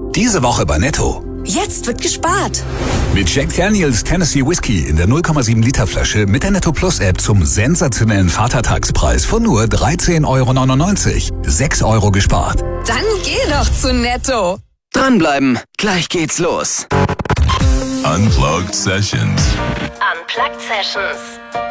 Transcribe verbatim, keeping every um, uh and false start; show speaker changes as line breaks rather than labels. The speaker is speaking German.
Diese Woche bei Netto.
Jetzt wird gespart.
Mit Jack Daniels Tennessee Whiskey in der null Komma sieben Liter Flasche mit der Netto Plus App zum sensationellen Vatertagspreis von nur dreizehn Euro neunundneunzig. sechs Euro gespart.
Dann geh doch zu Netto.
Dranbleiben, gleich geht's los.
Unplugged Sessions.
Unplugged Sessions.